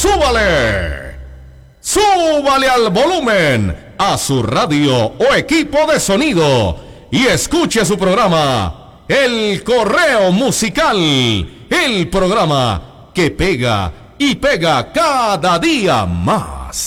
súbale, súbale al volumen a su radio o equipo de sonido y escuche su programa, El Correo Musical, el programa que pega y pega cada día más.